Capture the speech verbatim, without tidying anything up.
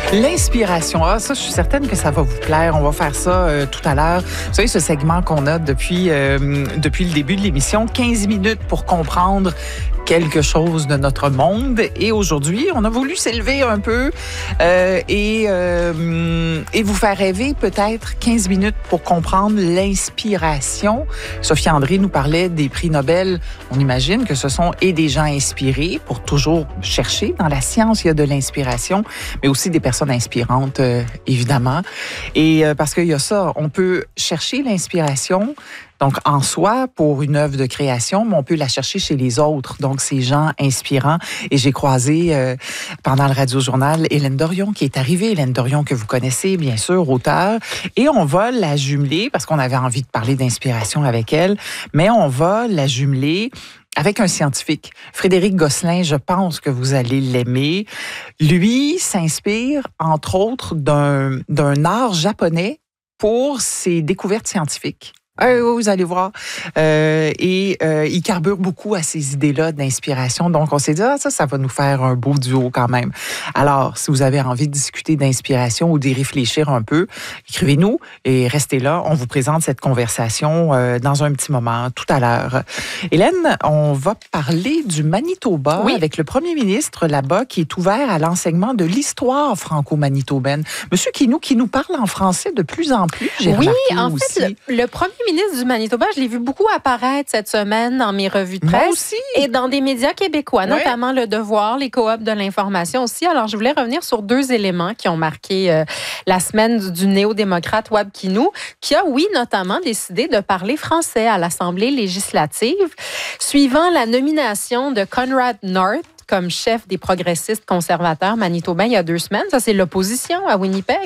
L'inspiration, ah, ça, je suis certaine que ça va vous plaire. On va faire ça euh, tout à l'heure. Vous savez, ce segment qu'on a depuis, euh, depuis le début de l'émission, quinze minutes pour comprendre quelque chose de notre monde. Et aujourd'hui, on a voulu s'élever un peu euh, et, euh, et vous faire rêver peut-être quinze minutes pour comprendre l'inspiration. Sophie André nous parlait des prix Nobel. On imagine que ce sont et des gens inspirés pour toujours chercher. Dans la science, il y a de l'inspiration, mais aussi des personnes inspirantes, euh, évidemment. Et euh, parce qu'il y a ça, on peut chercher l'inspiration donc en soi pour une œuvre de création, mais on peut la chercher chez les autres. Donc ces gens inspirants. Et j'ai croisé euh, pendant le Radio-Journal Hélène Dorion qui est arrivée. Hélène Dorion que vous connaissez, bien sûr, auteure. Et on va la jumeler, parce qu'on avait envie de parler d'inspiration avec elle, mais on va la jumeler avec un scientifique. Frédéric Gosselin, je pense que vous allez l'aimer. Lui s'inspire, entre autres, d'un, d'un art japonais pour ses découvertes scientifiques. Euh, vous allez voir. Euh, et euh, il carbure beaucoup à ces idées-là d'inspiration. Donc, on s'est dit, ah, ça, ça va nous faire un beau duo quand même. Alors, si vous avez envie de discuter d'inspiration ou d'y réfléchir un peu, écrivez-nous et restez là. On vous présente cette conversation euh, dans un petit moment, tout à l'heure. Hélène, on va parler du Manitoba oui. avec le premier ministre là-bas qui est ouvert à l'enseignement de l'histoire franco-manitobaine. Monsieur Kinou, qui nous parle en français de plus en plus, j'ai oui, remarqué en aussi. fait, le, le premier ministre du Manitoba, je l'ai vu beaucoup apparaître cette semaine dans mes revues de presse. Moi aussi. Et dans des médias québécois, oui. notamment Le Devoir, les coops de l'information aussi. Alors, je voulais revenir sur deux éléments qui ont marqué euh, la semaine du, du néo-démocrate Wab Kinou, qui a, oui, notamment décidé de parler français à l'Assemblée législative, suivant la nomination de Conrad North comme chef des progressistes conservateurs manitobains il y a deux semaines. Ça, c'est l'opposition à Winnipeg.